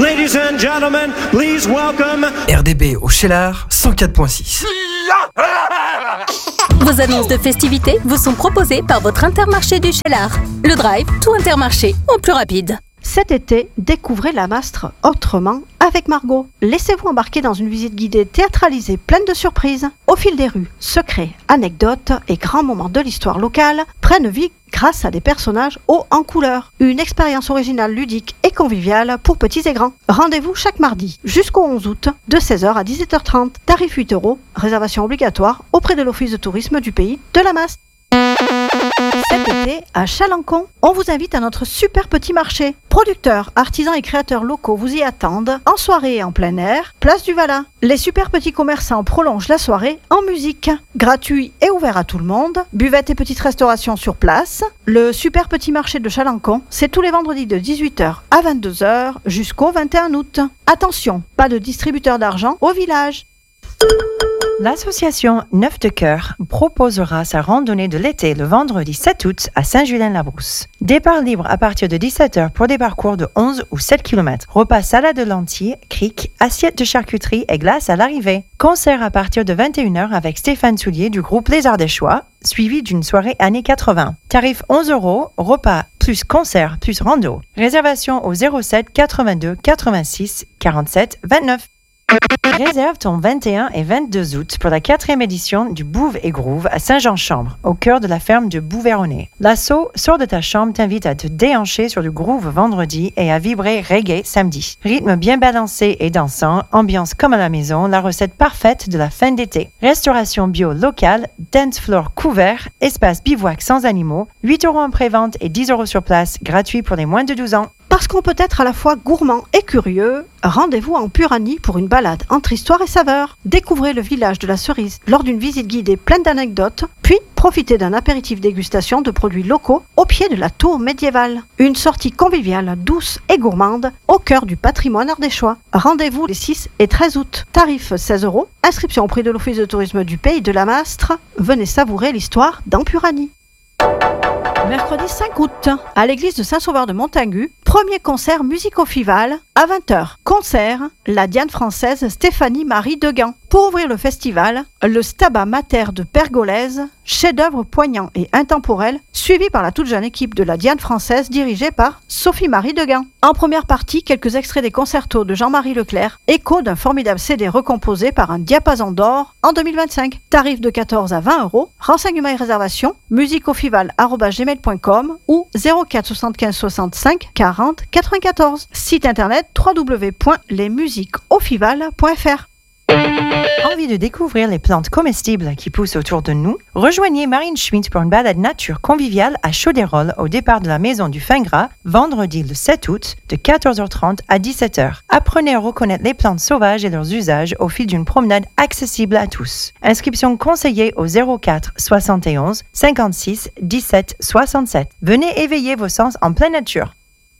Ladies and gentlemen, please welcome RDB au Cheylard 104.6. Vos annonces de festivités vous sont proposées par votre Intermarché du Cheylard. Le Drive, tout Intermarché, en plus rapide. Cet été, découvrez la Mastre autrement avec Margot. Laissez-vous embarquer dans une visite guidée théâtralisée pleine de surprises. Au fil des rues, secrets, anecdotes et grands moments de l'histoire locale prennent vie grâce à des personnages hauts en couleur. Une expérience originale, ludique et conviviale pour petits et grands. Rendez-vous chaque mardi jusqu'au 11 août de 16h à 17h30. Tarif 8 €, réservation obligatoire auprès de l'Office de tourisme du pays de la Mastre. Cet été, à Chalancon, on vous invite à notre super petit marché. Producteurs, artisans et créateurs locaux vous y attendent, en soirée et en plein air, place du Valin. Les super petits commerçants prolongent la soirée en musique. Gratuit et ouvert à tout le monde, buvette et petite restauration sur place. Le super petit marché de Chalancon, c'est tous les vendredis de 18h à 22h jusqu'au 21 août. Attention, pas de distributeur d'argent au village. L'association Neuf de Cœur proposera sa randonnée de l'été le vendredi 7 août à Saint-Julien-la-Brousse. Départ libre à partir de 17h pour des parcours de 11 ou 7 km. Repas salade de lentilles, cric, assiette de charcuterie et glace à l'arrivée. Concert à partir de 21h avec Stéphane Soulier du groupe Les Ardéchois, suivi d'une soirée années 80. Tarif 11 €, repas plus concert plus rando. Réservation au 07 82 86 47 29. Réserve ton 21 et 22 août pour la 4e édition du Bouve et Groove à Saint-Jean-Chambre, au cœur de la ferme de Bouveronnet. L'assaut Sors de ta chambre t'invite à te déhancher sur du groove vendredi et à vibrer reggae samedi. Rythme bien balancé et dansant, ambiance comme à la maison, la recette parfaite de la fin d'été. Restauration bio locale, dance floor couvert, espace bivouac sans animaux, 8 € en pré-vente et 10 € sur place, gratuit pour les moins de 12 ans. Parce qu'on peut être à la fois gourmand et curieux, rendez-vous en Puranie pour une balade entre histoire et saveur. Découvrez le village de la Cerise lors d'une visite guidée pleine d'anecdotes, puis profitez d'un apéritif dégustation de produits locaux au pied de la tour médiévale. Une sortie conviviale, douce et gourmande au cœur du patrimoine ardéchois. Rendez-vous les 6 et 13 août. Tarif 16 €. Inscription au prix de l'Office de tourisme du pays de la Mastre. Venez savourer l'histoire dans Puranie. Mercredi 5 août, à l'église de Saint-Sauveur de Montagu, premier concert musico-fival à 20h. Concert, la Diane française Stéphanie Marie Degan. Pour ouvrir le festival, le Stabat Mater de Pergolèse, chef-d'œuvre poignant et intemporel, suivi par la toute jeune équipe de la Diane française dirigée par Sophie Marie Degan. En première partie, quelques extraits des concertos de Jean-Marie Leclerc, écho d'un formidable CD recomposé par un diapason d'or en 2025. Tarif de 14 à 20 €. Renseignements et réservations, musicofival@gmail.com ou 04 75 65 40 94. Site internet www.lesmusiqueaufival.fr. Envie de découvrir les plantes comestibles qui poussent autour de nous? Rejoignez Marine Schmitt pour une balade nature conviviale à Chauderolles au départ de la maison du Fin Gras, vendredi le 7 août de 14h30 à 17h. Apprenez à reconnaître les plantes sauvages et leurs usages au fil d'une promenade accessible à tous. Inscription conseillée au 04 71 56 17 67. Venez éveiller vos sens en pleine nature.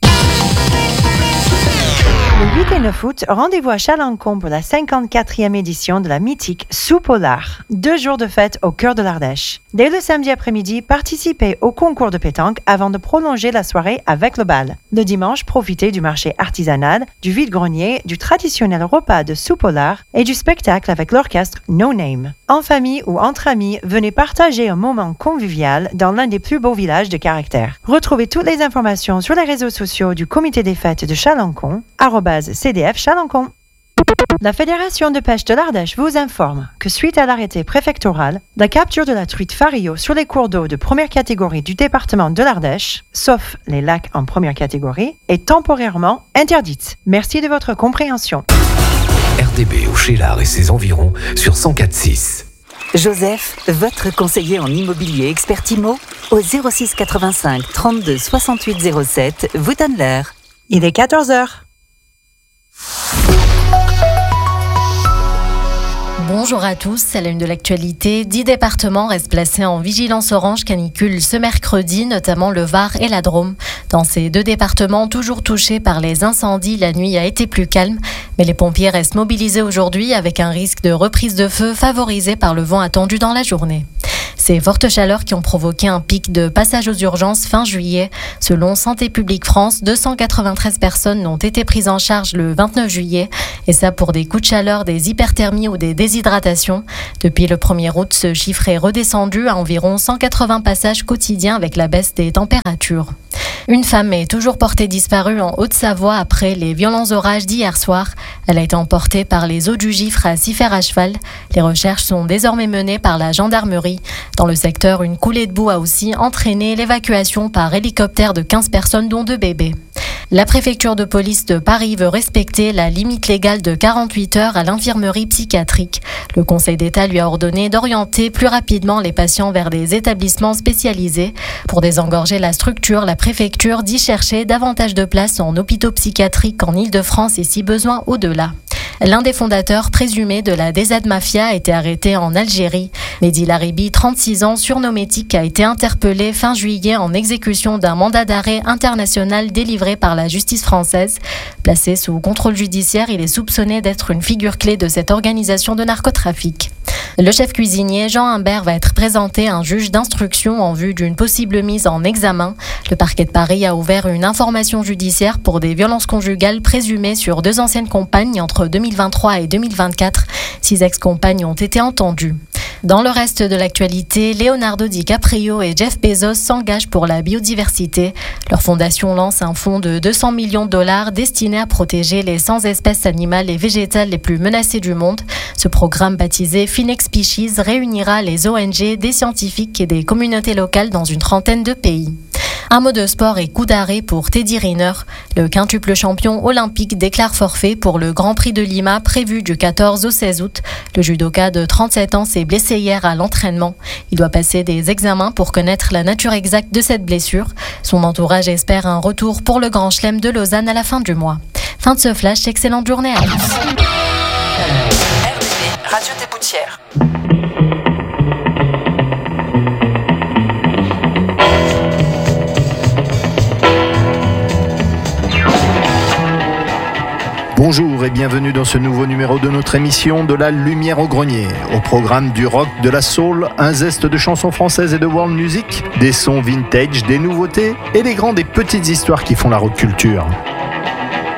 Le 8 et 9 août, rendez-vous à Chalancon pour la 54e édition de la mythique Soupe au lard. 2 jours de fête au cœur de l'Ardèche. Dès le samedi après-midi, participez au concours de pétanque avant de prolonger la soirée avec le bal. Le dimanche, profitez du marché artisanal, du vide-grenier, du traditionnel repas de soupe au lard et du spectacle avec l'orchestre No Name. En famille ou entre amis, venez partager un moment convivial dans l'un des plus beaux villages de Caractère. Retrouvez toutes les informations sur les réseaux sociaux du comité des fêtes de Chalancon, @CDF Chalancon. La Fédération de pêche de l'Ardèche vous informe que suite à l'arrêté préfectoral, la capture de la truite fario sur les cours d'eau de première catégorie du département de l'Ardèche, sauf les lacs en première catégorie, est temporairement interdite. Merci de votre compréhension. RDB au Cheylard et ses environs sur 104.6. Joseph, votre conseiller en immobilier expert IMO, au 06 85 32 68 07, vous donne l'heure. Il est 14h. Bonjour à tous, c'est la une de l'actualité. 10 départements restent placés en vigilance orange canicule ce mercredi, notamment le Var et la Drôme. Dans ces 2 départements toujours touchés par les incendies, la nuit a été plus calme, mais les pompiers restent mobilisés aujourd'hui avec un risque de reprise de feu favorisé par le vent attendu dans la journée. Ces fortes chaleurs qui ont provoqué un pic de passage aux urgences fin juillet. Selon Santé publique France, 293 personnes ont été prises en charge le 29 juillet. Et ça pour des coups de chaleur, des hyperthermies ou des déshydratations. Depuis le 1er août, ce chiffre est redescendu à environ 180 passages quotidiens avec la baisse des températures. Une femme est toujours portée disparue en Haute-Savoie après les violents orages d'hier soir. Elle a été emportée par les eaux du Gifre à Siffert à cheval. Les recherches sont désormais menées par la gendarmerie. Dans le secteur, une coulée de boue a aussi entraîné l'évacuation par hélicoptère de 15 personnes dont 2 bébés. La préfecture de police de Paris veut respecter la limite légale de 48 heures à l'infirmerie psychiatrique. Le Conseil d'État lui a ordonné d'orienter plus rapidement les patients vers des établissements spécialisés. Pour désengorger la structure, la préfecture dit chercher davantage de places en hôpitaux psychiatriques en Île-de-France et si besoin au-delà. L'un des fondateurs présumés de la DZ Mafia a été arrêté en Algérie. Mehdi Laribi, 36 ans, surnommé Tic, a été interpellé fin juillet en exécution d'un mandat d'arrêt international délivré par la justice française. Placé sous contrôle judiciaire, il est soupçonné d'être une figure clé de cette organisation de narcotrafic. Le chef cuisinier Jean Humbert va être présenté à un juge d'instruction en vue d'une possible mise en examen. Le parquet de Paris a ouvert une information judiciaire pour des violences conjugales présumées sur 2 anciennes compagnes entre 2023 et 2024. 6 ex-compagnes ont été entendues. Dans le reste de l'actualité, Leonardo DiCaprio et Jeff Bezos s'engagent pour la biodiversité. Leur fondation lance un fonds de 200 millions de dollars destiné à protéger les 100 espèces animales et végétales les plus menacées du monde. Ce programme baptisé Phoenix Species réunira les ONG, des scientifiques et des communautés locales dans une trentaine de pays. Un mot de sport et coup d'arrêt pour Teddy Riner. Le quintuple champion olympique déclare forfait pour le Grand Prix de Lima prévu du 14 au 16 août. Le judoka de 37 ans s'est blessé hier à l'entraînement. Il doit passer des examens pour connaître la nature exacte de cette blessure. Son entourage espère un retour pour le Grand Chelem de Lausanne à la fin du mois. Fin de ce flash, excellente journée à tous. RDB, Radio des Boutières. Bonjour et bienvenue dans ce nouveau numéro de notre émission de la Lumière au Grenier. Au programme du rock, de la soul, un zeste de chansons françaises et de world music, des sons vintage, des nouveautés et les grandes et petites histoires qui font la rock culture.